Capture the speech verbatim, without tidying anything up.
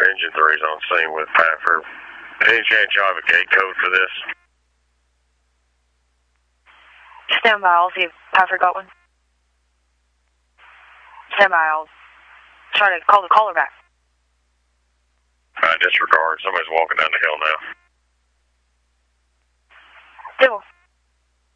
Engine three's on scene with Paffer. Any chance y'all have a gate code for this? Stand by, I'll see if Paffer got one. Stand by, I'll try to call the caller back. I disregard. Somebody's walking down the hill now. Still.